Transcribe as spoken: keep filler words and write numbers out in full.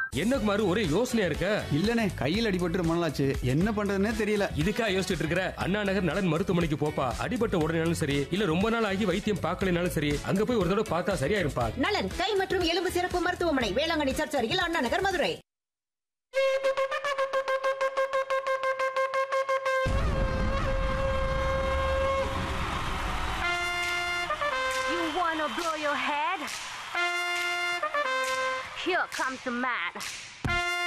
என்ன குமாரு ஒரே யோசனையா இருக்க? இல்லனே, கையில் அடிபட்டு ரொம்ப நாளாச்சு, என்ன பண்றதுன்னே தெரியல. இதுக்கா யோசிச்சுட்டு இருக்கிற? அண்ணா நகர் நலன் மருத்துவமனைக்கு போப்பா. அடிபட்ட உடனேனாலும் சரி, இல்ல ரொம்ப நாள் ஆகி வைத்தியம் பார்க்கலனாலும் சரி, அங்க போய் ஒரு தடவை பார்த்தா சரியா இருப்பா. நலன் கை மற்றும் எலும்பு சிறப்பு மருத்துவமனை, வேளாங்கண்ணி சர்ச் அருகில், Anna Nagar, Madurai. You wanna blow your head? Here comes the man.